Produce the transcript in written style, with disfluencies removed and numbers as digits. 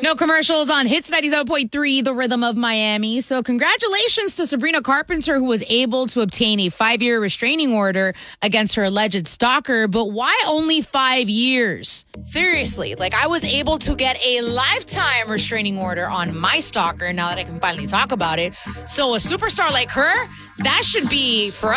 No commercials on Hits 97.3, the rhythm of Miami. So congratulations to Sabrina Carpenter, who was able to obtain a 5-year restraining order against her alleged stalker. But why only 5 years? Seriously, I was able to get a lifetime restraining order on my stalker now that I can finally talk about it. So a superstar like her, that should be forever.